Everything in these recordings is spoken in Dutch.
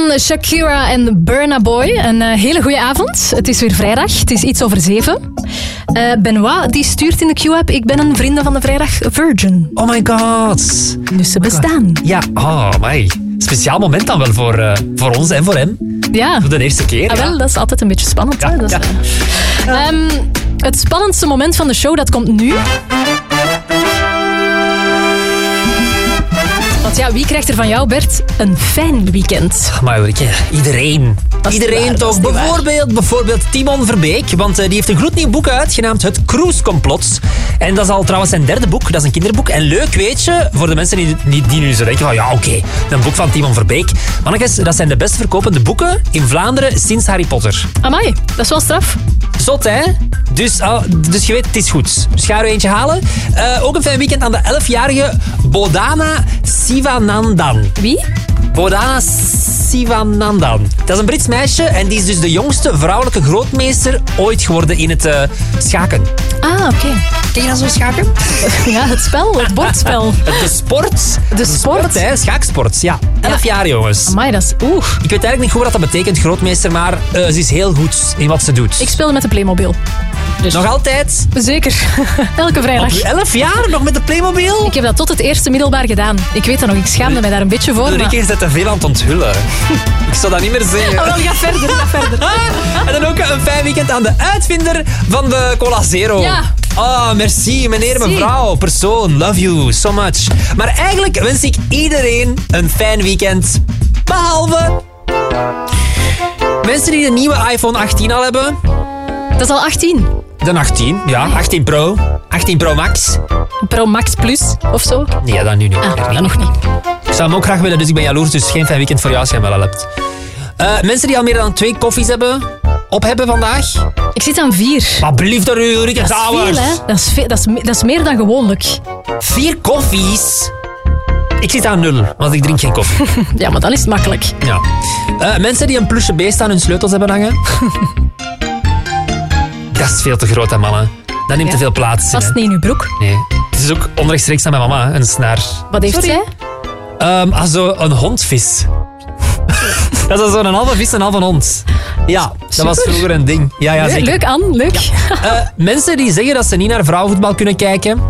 van Shakira en Burna Boy. Een hele goede avond. Het is weer vrijdag. Het is iets over 7. Benoit die stuurt in de Q-app. Ik ben een vrienden van de vrijdag virgin. Oh my god. Dus ze bestaan. Ja, oh my. Speciaal moment dan wel voor ons en voor hem. Ja. Voor de eerste keer. Ah, wel, dat is altijd een beetje spannend. Ja, hè? Dat is, het spannendste moment van de show, dat komt nu. Want ja, wie krijgt er van jou, Bert, een fijn weekend? Maar Ulrike, iedereen. Iedereen toch. Bijvoorbeeld Timon Verbeek, want die heeft een gloednieuw boek uit, genaamd Het Cruise-complot. En dat is al trouwens zijn derde boek, dat is een kinderboek. En leuk, weet je, voor de mensen die nu zo denken van, ja, oké, een boek van Timon Verbeek. Mannetjes, dat zijn de best verkopende boeken in Vlaanderen sinds Harry Potter. Amai, dat is wel straf. Zot, hè? Dus je weet, het is goed. Dus ga er eentje halen. Ook een fijn weekend aan de 11-jarige Bodhana Sivanandan. Wie? Bodhana Sivanandan. Dat is een Brits meisje en die is dus de jongste vrouwelijke grootmeester ooit geworden in het schaken. Ah, oké. Ken je dat zo, schaken? Ja, het spel, het bordspel. De sport. De sport? Hè? Schaaksport, ja. 11 jaar, jongens. Amai, dat is... Ik weet eigenlijk niet goed wat dat betekent, grootmeester, maar ze is heel goed in wat ze doet. Ik speelde met de Playmobil. Dus... Nog altijd? Zeker. Elke vrijdag. 11 jaar? Nog met de Playmobil? Ik heb dat tot het eerste middelbaar gedaan. Ik weet dat nog, ik schaamde mij daar een beetje voor. Ulrike is te veel aan het onthullen. Ik zal dat niet meer zeggen. Oh, wel, ga verder. En dan ook een fijn weekend aan de uitvinder van de Cola Zero. Ja. Oh, merci, meneer, mevrouw, persoon, love you so much. Maar eigenlijk wens ik iedereen een fijn weekend. Behalve mensen die de nieuwe iPhone 18 al hebben. Dat is al 18. De 18, ja, 18 Pro. 18 Pro Max. Pro Max Plus of zo? Nee, dat nu niet. Dat nog niet. Ik zou hem ook graag willen, dus ik ben jaloers. Dus geen fijn weekend voor jou als je hem wel al hebt. Mensen die al meer dan 2 koffies hebben vandaag. Ik zit aan 4. Maar blieft er Ulrike, Dat is veel, hè? Dat is meer dan gewoonlijk. 4 koffies? Ik zit aan 0, want ik drink geen koffie. Ja, maar dan is het makkelijk. Ja. Mensen die een plusje beest aan hun sleutels hebben hangen. Dat is veel te groot, hè, mannen. Dat neemt te veel plaats. Past niet in uw broek. Nee. Het is ook onrechtstreeks aan mijn mama, hè, een snaar. Wat heeft zij? Zo een hondvis. Dat is zo'n halve vis en een halve hond. Ja, dat was vroeger een ding. Ja, zeker. Leuk, Anne, leuk. Ja. Mensen die zeggen dat ze niet naar vrouwenvoetbal kunnen kijken.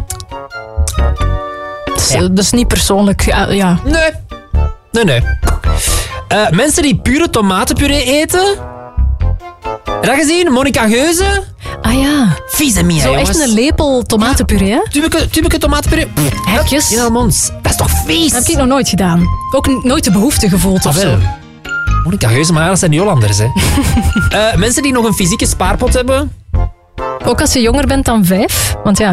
Dat is niet persoonlijk. Ja. Nee. Mensen die pure tomatenpuree eten. Heb je dat gezien? Monica Geuze? Ah ja. Vieze mia, Zo jongens. echt een lepel tomatenpuree, hè? Tubeke tomatenpuree. Hekjes. In haar mond. Dat is toch vies? Dat heb ik nog nooit gedaan. Ook nooit de behoefte gevoeld of zo. Monica Geuze, maar dat zijn die Hollanders, hè. Mensen die nog een fysieke spaarpot hebben. Ook als je jonger bent dan 5. Want ja...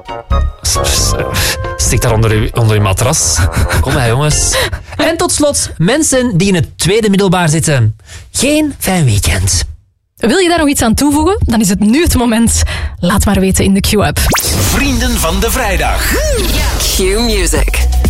Stik daar onder je matras. Kom maar, jongens. En tot slot, mensen die in het tweede middelbaar zitten. Geen fijn weekend. Wil je daar nog iets aan toevoegen? Dan is het nu het moment. Laat maar weten in de Q-app. Vrienden van de vrijdag. Q Music.